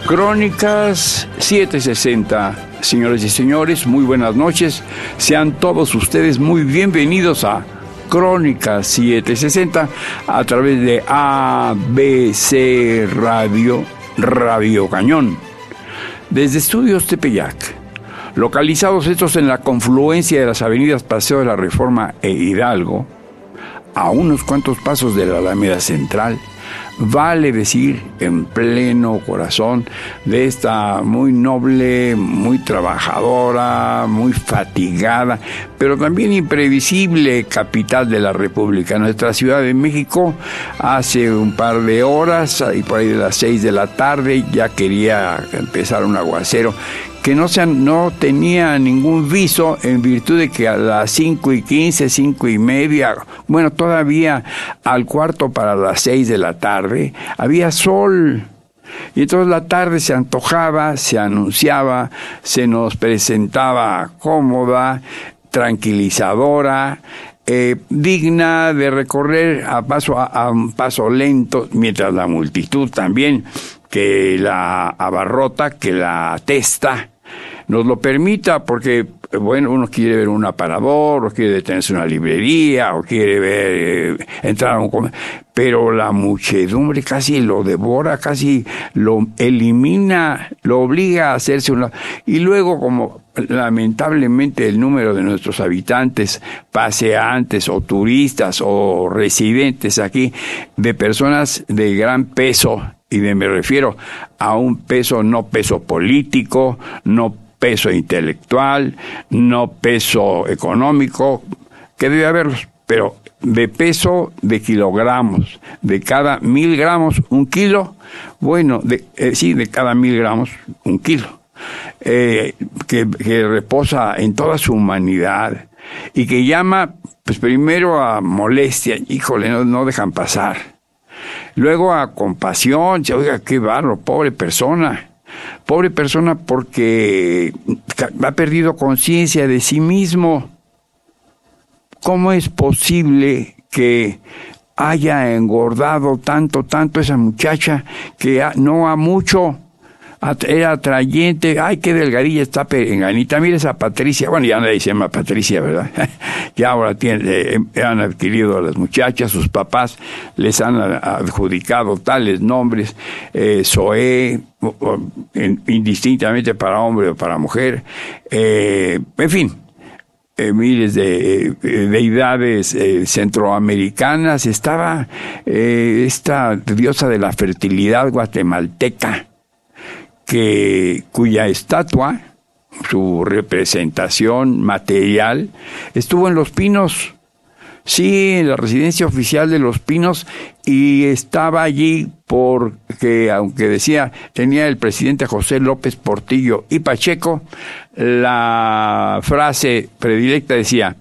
Crónicas 760, señores y señores, muy buenas noches. Sean todos ustedes muy bienvenidos a Crónicas 760 a través de ABC Radio, Radio Cañón. Desde Estudios Tepeyac, localizados estos en la confluencia de las avenidas Paseo de la Reforma e Hidalgo, a unos cuantos pasos de la Alameda Central, vale decir, en pleno corazón de esta muy noble, muy trabajadora, muy fatigada, pero también imprevisible capital de la República, nuestra Ciudad de México. Hace un par de horas, y por ahí de las 6 de la tarde, ya quería empezar un aguacero que no tenía ningún viso, en virtud de que a las 5:15, 5:30, bueno, todavía al cuarto para las 6 de la tarde, había sol. Y entonces la tarde se antojaba, se anunciaba, se nos presentaba cómoda, tranquilizadora, digna de recorrer a un paso lento, mientras la multitud también, que la abarrota, que la atesta, nos lo permita, porque, bueno, uno quiere ver un aparador, o quiere detenerse en una librería, o quiere ver, entrar a un comercio, pero la muchedumbre casi lo devora, casi lo elimina, lo obliga a hacerse un lado. Y luego, como lamentablemente el número de nuestros habitantes, paseantes o turistas o residentes aquí, de personas de gran peso, y me refiero a un peso, no peso político, no peso intelectual, no peso económico, que debe haberlos, pero de peso de kilogramos, de cada 1,000 gramos, 1 kilo, bueno, de cada 1,000 gramos, 1 kilo, que reposa en toda su humanidad y que llama, pues primero a molestia, híjole, no dejan pasar. Luego a compasión, oiga, qué barro, pobre persona porque ha perdido conciencia de sí mismo. ¿Cómo es posible que haya engordado tanto esa muchacha, que no a mucho era atrayente? Ay, qué delgadilla está perenganita. Mira esa Patricia, bueno, ya nadie se llama Patricia, ¿verdad? Ya ahora han adquirido a las muchachas, sus papás les han adjudicado tales nombres, Zoé, indistintamente para hombre o para mujer, en fin, miles de deidades centroamericanas. Estaba esta diosa de la fertilidad guatemalteca, cuya estatua, su representación material, estuvo en Los Pinos, sí, en la residencia oficial de Los Pinos, y estaba allí porque, aunque tenía el presidente José López Portillo y Pacheco, la frase predilecta decía,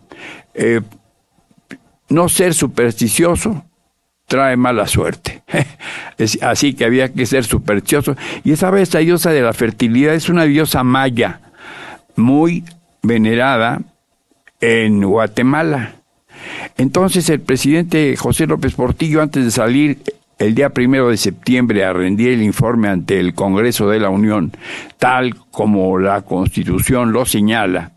no ser supersticioso trae mala suerte. Así que había que ser supersticioso. Y esta diosa de la fertilidad es una diosa maya, muy venerada en Guatemala. Entonces el presidente José López Portillo, antes de salir el día 1 de septiembre a rendir el informe ante el Congreso de la Unión, tal como la Constitución lo señala,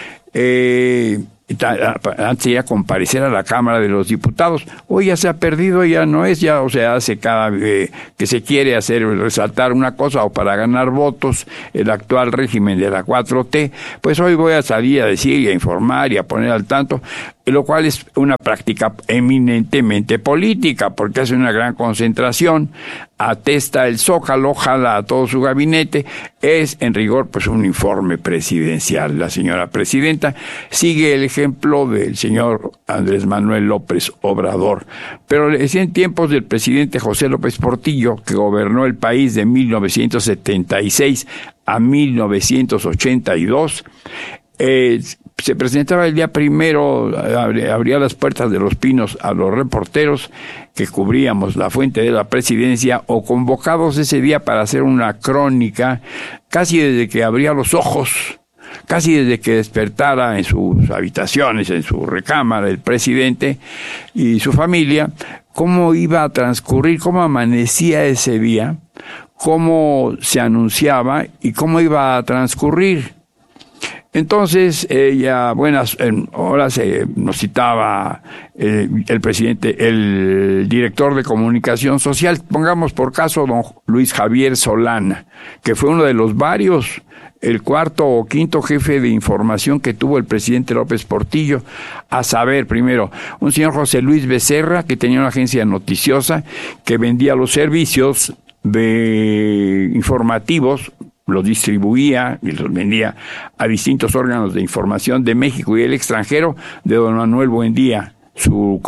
antes de comparecer a la Cámara de los Diputados, hoy ya se ha perdido, ya no es, ya, o sea, hace cada que se quiere resaltar una cosa o para ganar votos, el actual régimen de la 4T, pues hoy voy a salir a decir y a informar y a poner al tanto, lo cual es una práctica eminentemente política, porque hace una gran concentración, atesta el Zócalo, jala a todo su gabinete, es en rigor pues un informe presidencial. La señora presidenta sigue el ejemplo del señor Andrés Manuel López Obrador, pero en tiempos del presidente José López Portillo, que gobernó el país de 1976 a 1982, se presentaba el día 1, abría las puertas de Los Pinos a los reporteros que cubríamos la fuente de la presidencia, o convocados ese día para hacer una crónica, casi desde que abría los ojos, casi desde que despertara en sus habitaciones, en su recámara, el presidente y su familia, cómo iba a transcurrir, cómo amanecía ese día, cómo se anunciaba y cómo iba a transcurrir. Entonces, ella, buenas horas, nos citaba el presidente, el director de comunicación social, pongamos por caso don Luis Javier Solana, que fue uno de los varios, el cuarto o quinto jefe de información que tuvo el presidente López Portillo, a saber, primero, un señor José Luis Becerra, que tenía una agencia noticiosa, que vendía los servicios de informativos, los distribuía y los vendía a distintos órganos de información de México y el extranjero, de don Manuel Buendía, su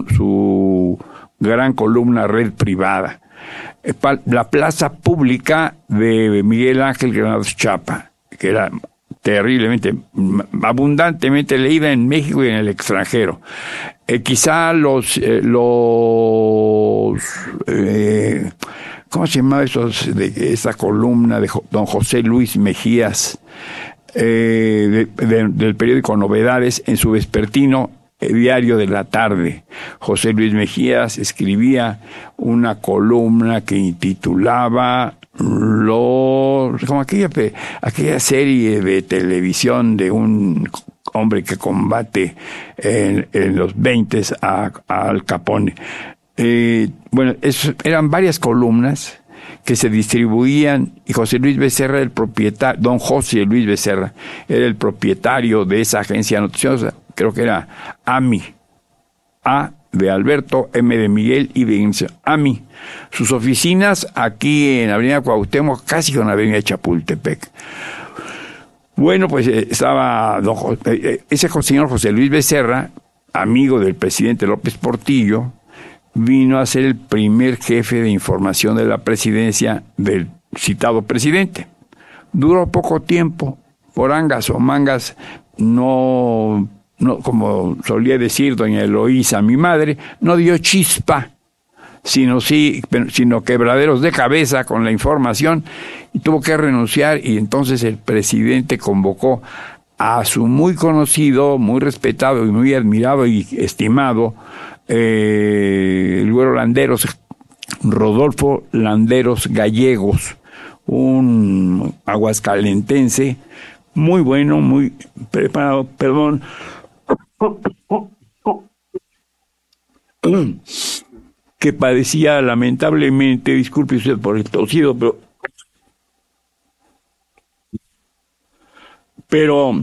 gran columna Red Privada. La plaza pública de Miguel Ángel Granados Chapa, que era terriblemente, abundantemente leída en México y en el extranjero. Quizá ¿cómo se llamaba esa columna de don José Luis Mejías, del periódico Novedades, en su vespertino Diario de la Tarde? José Luis Mejías escribía una columna que intitulaba como aquella serie de televisión de un hombre que combate en los 20 a Al Capone. Eran varias columnas que se distribuían, y José Luis Becerra, el propietario, don José Luis Becerra, era el propietario de esa agencia noticiosa, creo que era AMI, A de Alberto, M de Miguel y de Ignacio, AMI. Sus oficinas aquí en Avenida Cuauhtémoc, casi con Avenida Chapultepec. Bueno, pues estaba ese señor José Luis Becerra, amigo del presidente López Portillo, vino a ser el primer jefe de información de la presidencia del citado presidente. Duró poco tiempo, por angas o mangas, no, como solía decir doña Eloísa, mi madre, no dio chispa, sino quebraderos de cabeza con la información, y tuvo que renunciar, y entonces el presidente convocó a su muy conocido, muy respetado y muy admirado y estimado el güero Landeros, Rodolfo Landeros Gallegos, un aguascalentense muy bueno, muy preparado, perdón, que padecía lamentablemente, disculpe usted por el tosido, pero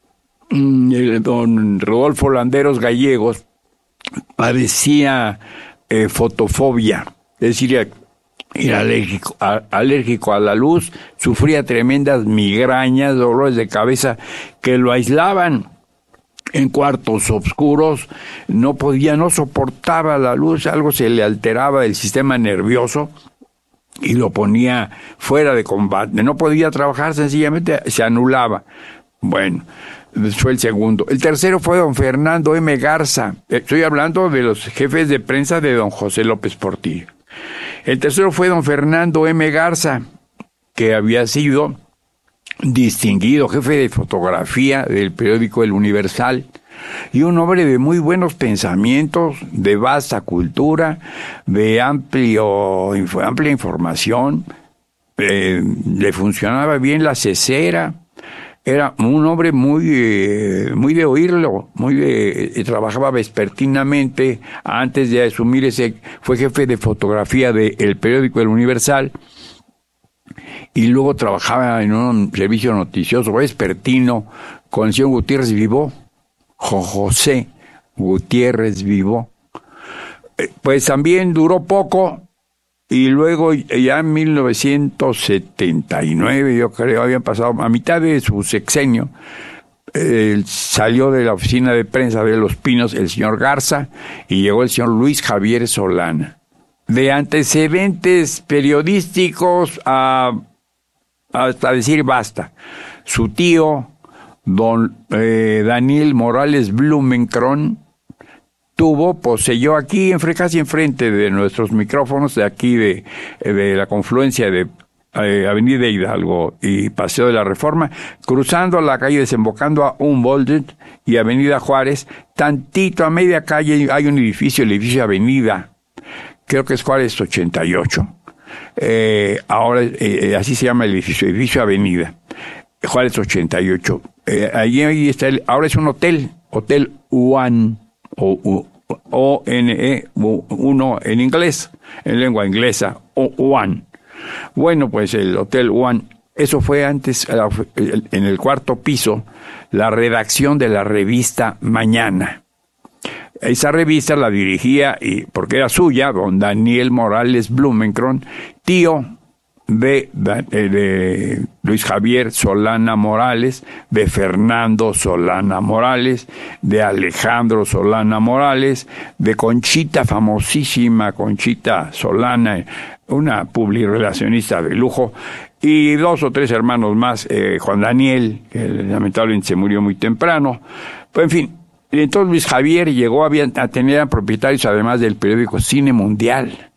don Rodolfo Landeros Gallegos padecía fotofobia, es decir, era alérgico a la luz, sufría tremendas migrañas, dolores de cabeza que lo aislaban en cuartos oscuros, no soportaba la luz, algo se le alteraba del sistema nervioso y lo ponía fuera de combate, no podía trabajar, sencillamente se anulaba. Bueno, fue el segundo. El tercero fue don Fernando M. Garza. Estoy hablando de los jefes de prensa de don José López Portillo. El tercero fue don Fernando M. Garza, que había sido distinguido jefe de fotografía del periódico El Universal, y un hombre de muy buenos pensamientos, de vasta cultura, de amplia información. Le funcionaba bien la cesera. Era un hombre muy de oírlo, trabajaba vespertinamente. Antes de asumir fue jefe de fotografía del periódico El Universal, y luego trabajaba en un servicio noticioso vespertino con el señor Gutiérrez Vivó, José Gutiérrez Vivó. Pues también duró poco. Y luego, ya en 1979, yo creo, habían pasado a mitad de su sexenio, salió de la oficina de prensa de Los Pinos el señor Garza y llegó el señor Luis Javier Solana. De antecedentes periodísticos hasta decir basta. Su tío, don Daniel Morales Blumenkron, poseyó aquí, casi enfrente de nuestros micrófonos, de aquí de la confluencia de Avenida Hidalgo y Paseo de la Reforma, cruzando la calle, desembocando a Humboldt y Avenida Juárez, tantito a media calle hay un edificio, el edificio Avenida, creo que es Juárez 88, ahora así se llama el edificio Avenida, Juárez 88. Ahí está, ahora es un Hotel One, O-N-E, uno en inglés, en lengua inglesa, One. Bueno, pues el Hotel One, eso fue antes, en el cuarto piso, la redacción de la revista Mañana. Esa revista la dirigía, y porque era suya, don Daniel Morales Blumenkron, tío de Luis Javier Solana Morales, de Fernando Solana Morales, de Alejandro Solana Morales, de Conchita, famosísima Conchita Solana, una publirelacionista de lujo, y 2 o 3 hermanos más, Juan Daniel, que lamentablemente se murió muy temprano. Pues, en fin, entonces Luis Javier llegó a tener propietarios, además del periódico Cine Mundial,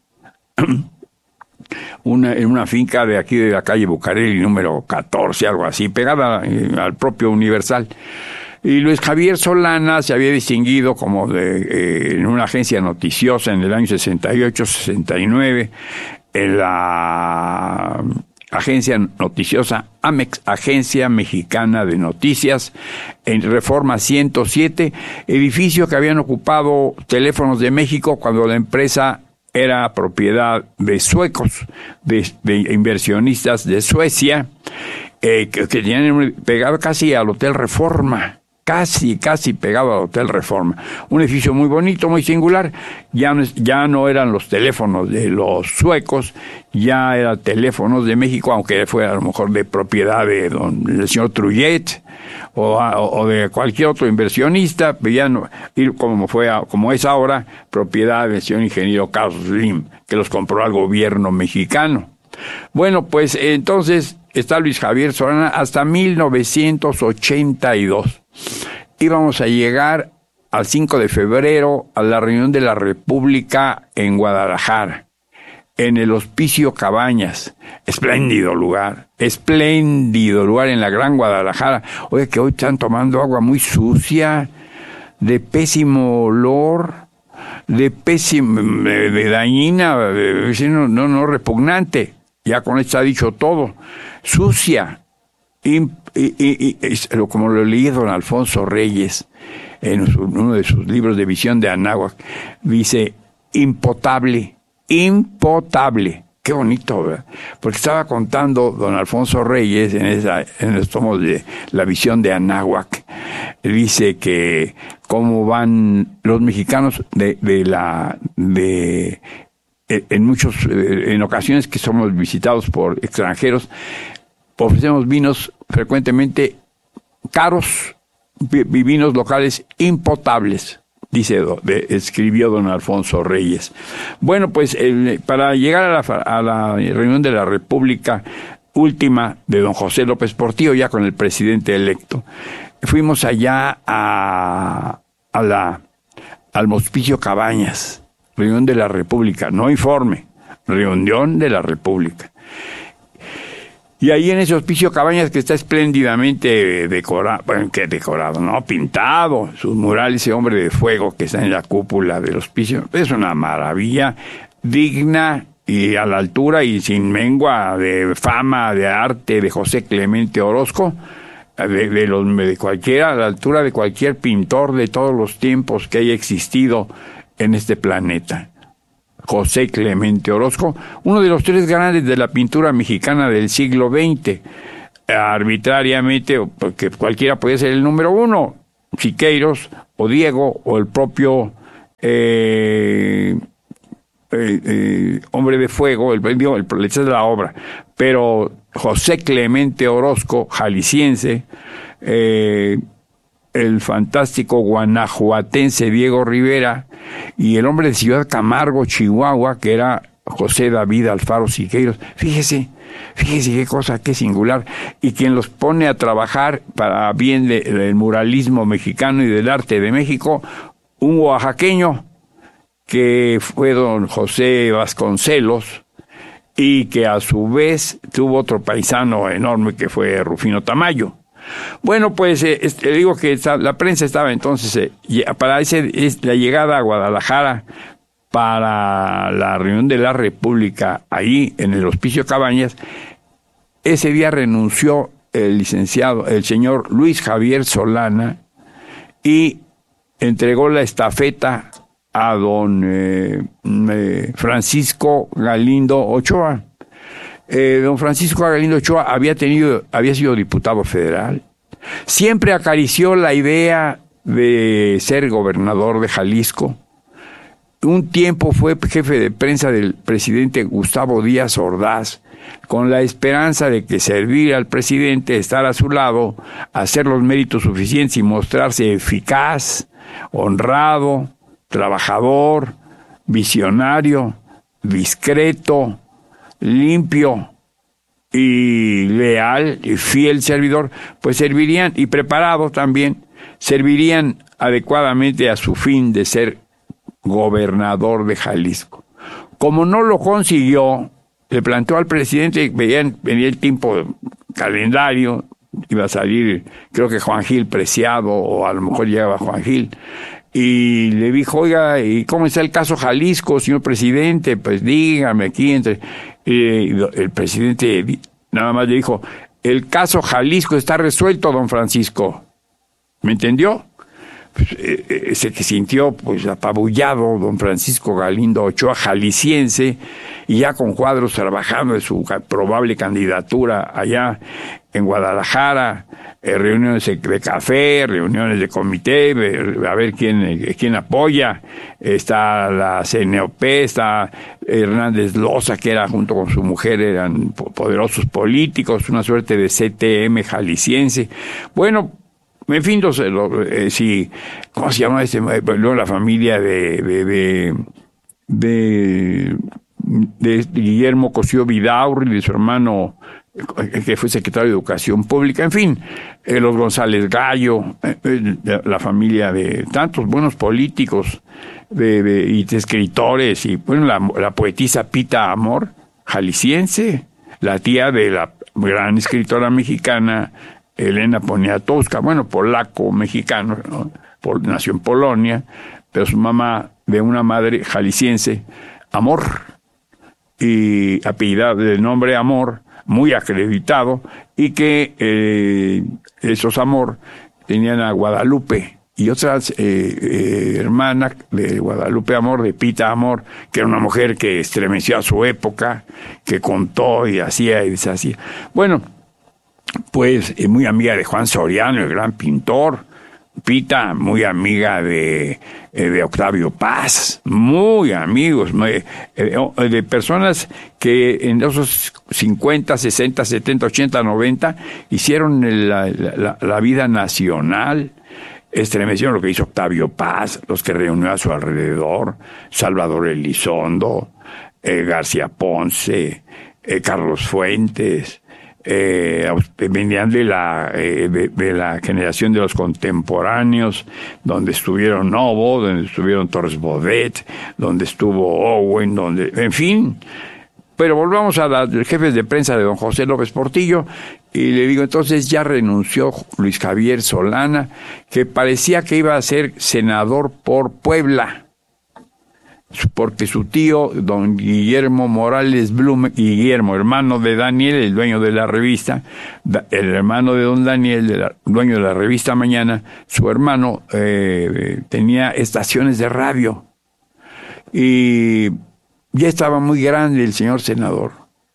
en una finca de aquí de la calle Bucareli, número 14, algo así, pegada al propio Universal. Y Luis Javier Solana se había distinguido como en una agencia noticiosa en el año 68-69, en la agencia noticiosa Amex, Agencia Mexicana de Noticias, en Reforma 107, edificio que habían ocupado Teléfonos de México cuando la empresa era propiedad de suecos, de inversionistas de Suecia, que tenían pegado casi al Hotel Reforma, casi pegado al Hotel Reforma. Un edificio muy bonito, muy singular. Ya no eran los teléfonos de los suecos, ya eran Teléfonos de México, aunque fue a lo mejor de propiedad del señor Trullet o de cualquier otro inversionista, ya no, y como es ahora, propiedad del señor ingeniero Carlos Slim, que los compró al gobierno mexicano. Bueno, pues entonces está Luis Javier Solana hasta 1982. Íbamos a llegar al 5 de febrero a la reunión de la República en Guadalajara, en el Hospicio Cabañas. Espléndido lugar en la Gran Guadalajara. Oye, que hoy están tomando agua muy sucia, de pésimo olor, de dañina, no repugnante. Ya con esto ha dicho todo. Sucia. Como lo leí don Alfonso Reyes en uno de sus libros de Visión de Anáhuac, dice impotable. Qué bonito, ¿verdad? Porque estaba contando don Alfonso Reyes en los tomos de la Visión de Anáhuac, dice que cómo van los mexicanos en ocasiones que somos visitados por extranjeros, ofrecemos vinos frecuentemente caros, vinos locales impotables, escribió don Alfonso Reyes. Bueno, pues para llegar a la reunión de la República última de don José López Portillo, ya con el presidente electo, fuimos allá al Hospicio Cabañas, reunión de la República, no informe, reunión de la República. Y ahí en ese Hospicio Cabañas, que está espléndidamente pintado, sus murales, ese hombre de fuego que está en la cúpula del hospicio, es una maravilla, digna y a la altura y sin mengua de fama, de arte de José Clemente Orozco, de cualquiera, a la altura de cualquier pintor de todos los tiempos que haya existido en este planeta. José Clemente Orozco, uno de los 3 grandes de la pintura mexicana del siglo XX, arbitrariamente, porque cualquiera podía ser el número 1, Siqueiros, o Diego, o el propio hombre de fuego, el lector de la obra, pero José Clemente Orozco, jalisciense, el fantástico guanajuatense Diego Rivera, y el hombre de Ciudad Camargo, Chihuahua, que era José David Alfaro Siqueiros. Fíjese qué cosa, qué singular, y quien los pone a trabajar para bien del muralismo mexicano y del arte de México, un oaxaqueño que fue don José Vasconcelos, y que a su vez tuvo otro paisano enorme que fue Rufino Tamayo. Bueno, pues digo que la prensa estaba entonces, para la llegada a Guadalajara para la reunión de la República, ahí en el Hospicio Cabañas, ese día renunció el señor Luis Javier Solana, y entregó la estafeta a don Francisco Galindo Ochoa. Don Francisco Galindo Ochoa había sido diputado federal. Siempre acarició la idea de ser gobernador de Jalisco. Un tiempo fue jefe de prensa del presidente Gustavo Díaz Ordaz, con la esperanza de que servir al presidente, estar a su lado, hacer los méritos suficientes y mostrarse eficaz, honrado, trabajador, visionario, discreto, limpio y leal y fiel servidor, pues servirían, y preparado también, servirían adecuadamente a su fin de ser gobernador de Jalisco. Como no lo consiguió, le planteó al presidente, venía el tiempo calendario, iba a salir, creo que Juan Gil Preciado, o a lo mejor llegaba Juan Gil, y le dijo: oiga, ¿y cómo está el caso Jalisco, señor presidente? Pues dígame aquí el presidente nada más le dijo: el caso Jalisco está resuelto, don Francisco. ¿Me entendió? Se que sintió pues apabullado don Francisco Galindo Ochoa, jalisciense, y ya con cuadros trabajando en su probable candidatura allá en Guadalajara, reuniones de café, reuniones de comité, a ver quién apoya. Está la CNOP, está Hernández Loza, que era junto con su mujer, eran poderosos políticos, una suerte de CTM jalisciense. Bueno, en fin, ¿cómo se llama luego la familia de Guillermo Cosío Vidaurri, de su hermano, que fue secretario de Educación Pública, en fin, los González Gallo, la familia de tantos buenos políticos y de escritores, y bueno, la poetisa Pita Amor, jalisciense, la tía de la gran escritora mexicana Elena Poniatowska, bueno, polaco-mexicano, ¿no? Nació en Polonia, pero su mamá, de una madre jalisciense, Amor, y apellidada del nombre Amor, muy acreditado, y que esos Amor tenían a Guadalupe y otras hermanas de Guadalupe Amor, de Pita Amor, que era una mujer que estremeció a su época, que contó y hacía y deshacía. Bueno, pues muy amiga de Juan Soriano, el gran pintor. Pita, muy amiga de Octavio Paz, muy amigos, de personas que en esos 50, 60, 70, 80, 90 hicieron la vida nacional, estremecieron lo que hizo Octavio Paz, los que reunió a su alrededor, Salvador Elizondo, García Ponce, Carlos Fuentes. Venían de la generación de los contemporáneos, donde estuvieron Novo, donde estuvieron Torres Bodet, donde estuvo Owen, en fin. Pero volvamos a los jefes de prensa de don José López Portillo, y le digo, entonces ya renunció Luis Javier Solana, que parecía que iba a ser senador por Puebla, porque su tío, don Guillermo Morales Blume, Guillermo, hermano de Daniel, el dueño de la revista, el hermano de don Daniel, dueño de la revista Mañana, su hermano tenía estaciones de radio, y ya estaba muy grande el señor senador,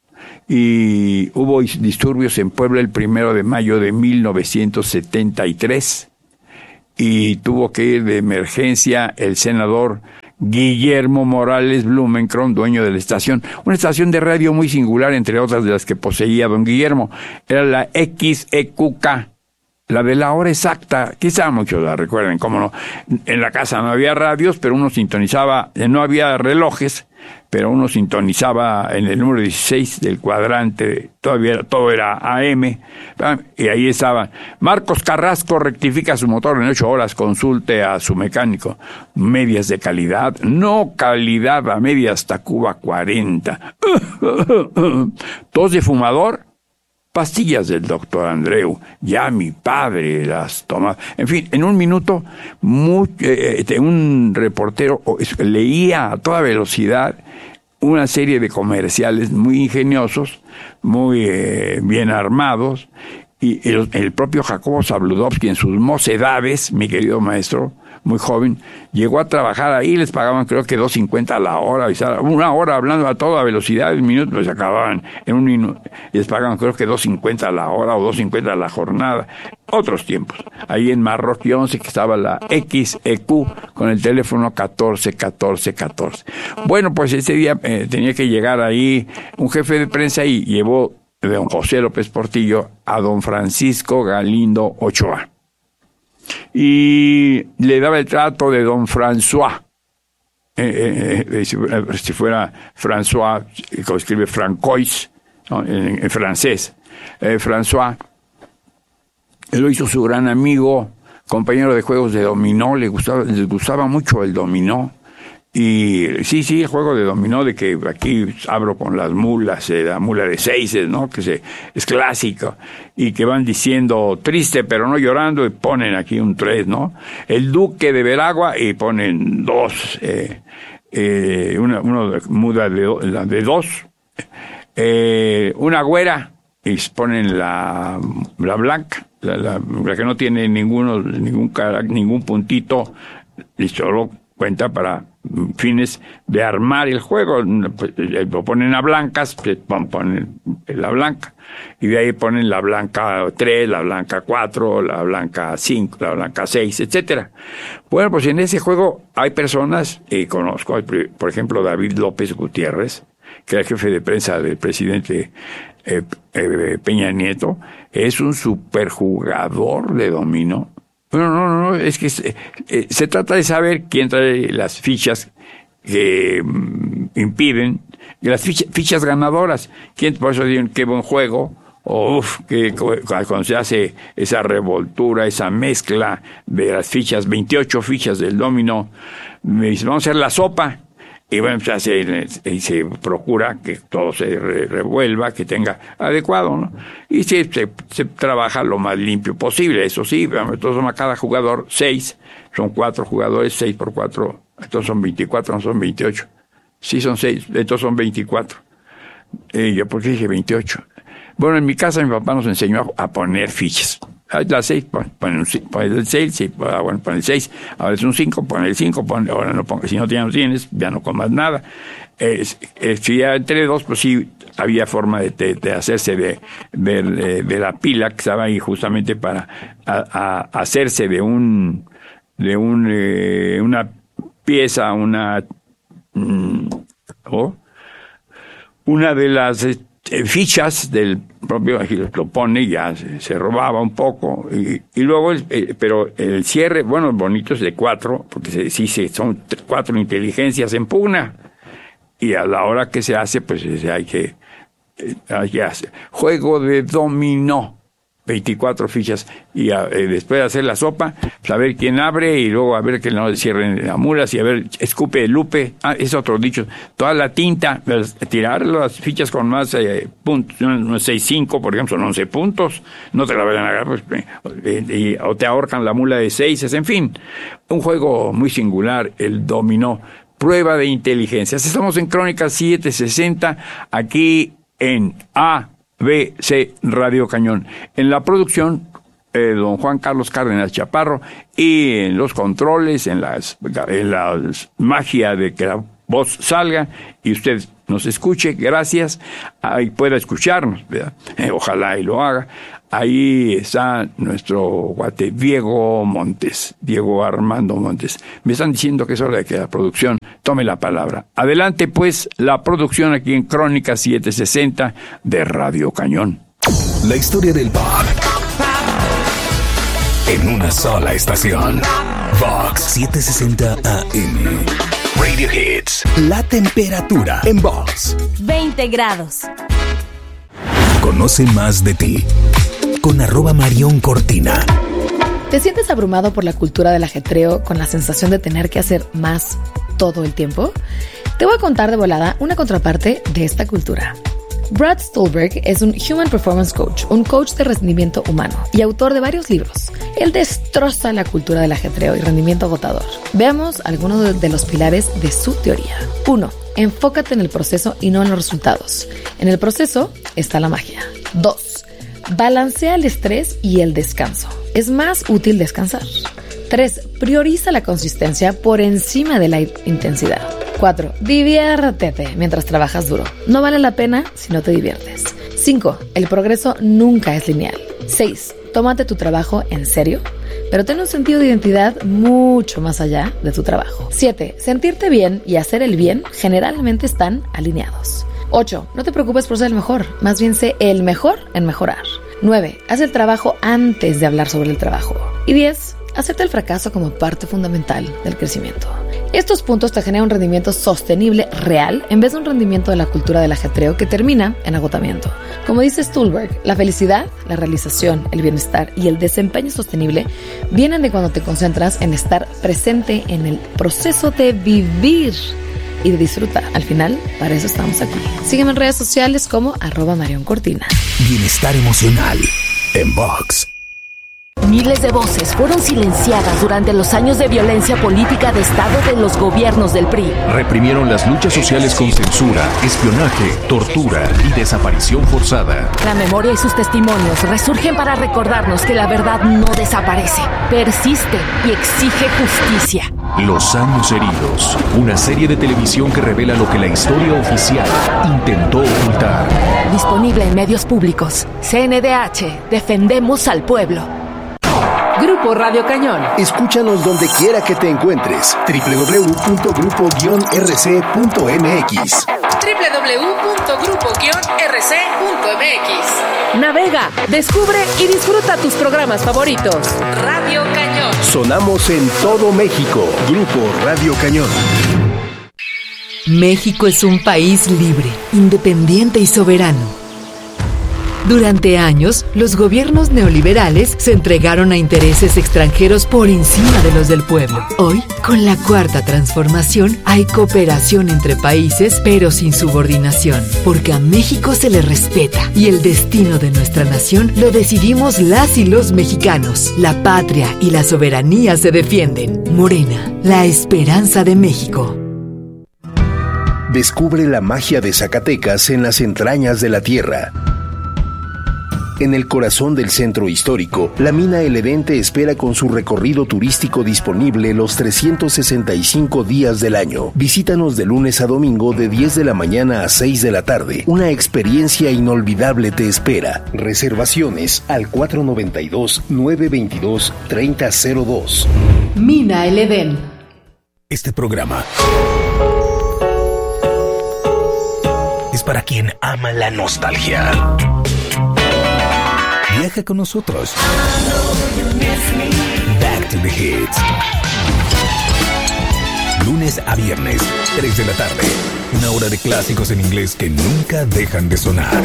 y hubo disturbios en Puebla el 1 de mayo de 1973, y tuvo que ir de emergencia el senador Guillermo Morales Blumenkron, dueño de la estación, una estación de radio muy singular, entre otras de las que poseía don Guillermo, era la XEQK, la de la hora exacta, quizá muchos la recuerden, cómo no. En la casa no había radios, pero uno sintonizaba, no había relojes, pero uno sintonizaba en el número 16 del cuadrante, todavía todo era AM, y ahí estaba: Marcos Carrasco rectifica su motor en 8 horas, consulte a su mecánico. Medias de calidad, no calidad a medias, Tacuba 40. Tos de fumador, pastillas del doctor Andreu, ya mi padre las tomaba. En fin, en un minuto, un reportero leía a toda velocidad una serie de comerciales muy ingeniosos, muy bien armados, y el propio Jacobo Zabludovsky, en sus mocedades, mi querido maestro, muy joven, llegó a trabajar ahí, les pagaban creo que $2.50 a la hora, una hora hablando a toda velocidad, un minuto, pues acababan en un minuto, y les pagaban creo que $2.50 a la hora o $2.50 a la jornada. Otros tiempos. Ahí en Marroquí 11, que estaba la XEQ con el teléfono 141414. Bueno, pues ese día tenía que llegar ahí un jefe de prensa y llevó de don José López Portillo a don Francisco Galindo Ochoa. Y le daba el trato de don François. Si fuera François, como escribe Francois, ¿no? en francés. François lo hizo su gran amigo, compañero de juegos de dominó, les gustaba mucho el dominó. Y sí, el juego de dominó, de que aquí abro con las mulas, la mula de 6, ¿no? Que es clásico, y que van diciendo triste pero no llorando, y ponen aquí un 3, ¿no? El duque de Veragua, y ponen 2, una muda de 2, una güera, y ponen la blanca, la que no tiene ningún puntito, y solo cuenta para fines de armar el juego. Lo ponen a blancas, ponen la blanca, y de ahí ponen la blanca 3, la blanca 4, la blanca 5, la blanca 6, etcétera. Bueno, pues en ese juego hay personas, conozco, por ejemplo, David López Gutiérrez, que era el jefe de prensa del presidente Peña Nieto, es un superjugador de dominó. No, es que se trata de saber quién trae las fichas que impiden, y las fichas ganadoras. Por eso dicen qué buen juego, que cuando se hace esa revoltura, esa mezcla de las fichas, 28 fichas del dominó, me dice, vamos a hacer la sopa. Y bueno, se procura que todo se revuelva, que tenga adecuado, ¿no? Y se trabaja lo más limpio posible. Eso sí, entonces a cada jugador 6, son 4 jugadores, 6 por 4, entonces son 24, no son 28. Sí, son 6, entonces son 24. ¿Yo por qué dije 28? Bueno, en mi casa mi papá nos enseñó a poner fichas. Las 6, pon el 6, sí, bueno, pon el 6, ahora es un 5, pon el 5, ahora no pongas, si no tienes, ya no comas nada. Si ya entre 2, pues sí, había forma de hacerse de la pila que estaba ahí justamente para hacerse de una pieza, una de las fichas del propio, aquí lo pone, ya se robaba un poco, y luego pero el cierre, bueno, bonito es de 4, porque son 4 inteligencias en pugna, y a la hora que se hace, pues hay que hacer juego de dominó, 24 fichas, y después de hacer la sopa, pues a ver quién abre, y luego a ver que no cierren las mulas, y a ver, escupe lupe, es otro dicho, toda la tinta, tirar las fichas con más puntos, 6-5, por ejemplo, son 11 puntos, no te la vayan a agarrar, pues, o te ahorcan la mula de 6, en fin, un juego muy singular, el dominó, prueba de inteligencias. Estamos en Crónica 760, aquí en ABC Radio Cañón. En la producción, don Juan Carlos Cárdenas Chaparro, y en los controles, en la magia de que la voz salga y usted nos escuche, gracias, y pueda escucharnos, ¿verdad? Ojalá y lo haga. Ahí está nuestro guate Diego Armando Montes. Me están diciendo que es hora de que la producción tome la palabra. Adelante, pues, la producción aquí en Crónica 760 de Radio Cañón. La historia del pop en una sola estación. Vox 760 AM. Radio Hits. La temperatura en Vox. 20 grados. Conoce más de ti con @MarionCortina. ¿Te sientes abrumado por la cultura del ajetreo con la sensación de tener que hacer más todo el tiempo? Te voy a contar de volada una contraparte de esta cultura. Brad Stulberg es un Human Performance Coach, un coach de rendimiento humano y autor de varios libros. Él destroza la cultura del ajetreo y rendimiento agotador. Veamos algunos de los pilares de su teoría. 1. Enfócate en el proceso y no en los resultados. En el proceso está la magia. 2. Balancea el estrés y el descanso. Es más útil descansar. 3. Prioriza la consistencia por encima de la intensidad. 4. Diviértete mientras trabajas duro. No vale la pena si no te diviertes. 5. El progreso nunca es lineal. 6. Tómate tu trabajo en serio, pero ten un sentido de identidad mucho más allá de tu trabajo. 7. Sentirte bien y hacer el bien generalmente están alineados. 8. No te preocupes por ser el mejor, más bien sé el mejor en mejorar. 9. Haz el trabajo antes de hablar sobre el trabajo. Y 10. Acepta el fracaso como parte fundamental del crecimiento. Estos puntos te generan un rendimiento sostenible real en vez de un rendimiento de la cultura del ajetreo que termina en agotamiento. Como dice Stulberg, la felicidad, la realización, el bienestar y el desempeño sostenible vienen de cuando te concentras en estar presente en el proceso de vivir y de disfrutar. Al final, para eso estamos aquí. Sígueme en redes sociales como @MarionCortina. Bienestar emocional en Vox. Miles de voces fueron silenciadas durante los años de violencia política de Estado de los gobiernos del PRI. Reprimieron las luchas sociales con censura, espionaje, tortura y desaparición forzada. La memoria y sus testimonios resurgen para recordarnos que la verdad no desaparece, persiste y exige justicia. Los años heridos, una serie de televisión que revela lo que la historia oficial intentó ocultar. Disponible en medios públicos. CNDH, defendemos al pueblo. Grupo Radio Cañón. Escúchanos donde quiera que te encuentres. www.grupo-rc.mx. www.grupo-rc.mx. Navega, descubre y disfruta tus programas favoritos. Radio Cañón. Sonamos en todo México. Grupo Radio Cañón. México es un país libre, independiente y soberano. Durante años, los gobiernos neoliberales se entregaron a intereses extranjeros por encima de los del pueblo. Hoy, con la Cuarta Transformación, hay cooperación entre países, pero sin subordinación, porque a México se le respeta y el destino de nuestra nación lo decidimos las y los mexicanos. La patria y la soberanía se defienden. Morena, la esperanza de México. Descubre la magia de Zacatecas en las entrañas de la tierra. En el corazón del centro histórico, la mina El Edén te espera con su recorrido turístico disponible los 365 días del año. Visítanos de lunes a domingo de 10 de la mañana a 6 de la tarde. Una experiencia inolvidable te espera. Reservaciones al 492-922-3002. Mina El Edén. Este programa es para quien ama la nostalgia. Viaja con nosotros. Back to the Hits. Lunes a viernes, 3 de la tarde. Una hora de clásicos en inglés que nunca dejan de sonar.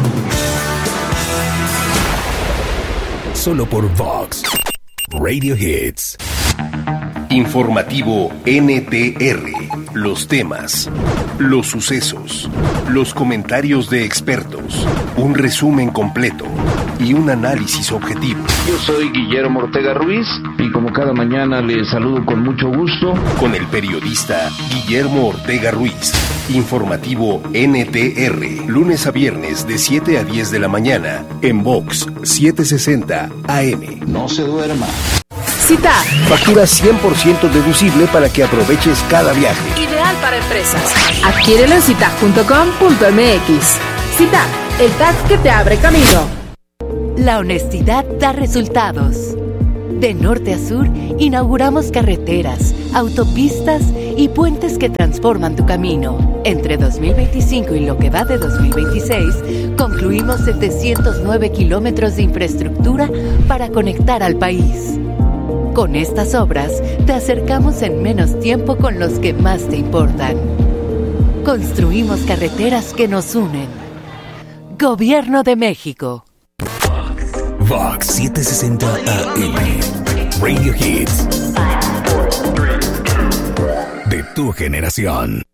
Solo por Vox Radio Hits. Informativo NTR. Los temas, los sucesos, los comentarios de expertos, un resumen completo y un análisis objetivo. Yo soy Guillermo Ortega Ruiz y como cada mañana les saludo con mucho gusto. Con el periodista Guillermo Ortega Ruiz. Informativo NTR. Lunes a viernes de 7 a 10 de la mañana en Vox 760 AM. No se duerma. CITAC. Factura 100% deducible para que aproveches cada viaje. Ideal para empresas. Adquiérelo en citac.com.mx. CITAC, el TAC que te abre camino. La honestidad da resultados. De norte a sur, inauguramos carreteras, autopistas y puentes que transforman tu camino. Entre 2025 y lo que va de 2026, concluimos 709 kilómetros de infraestructura para conectar al país. Con estas obras, te acercamos en menos tiempo con los que más te importan. Construimos carreteras que nos unen. Gobierno de México. Vox 760 AM. Radio Hits. De tu generación.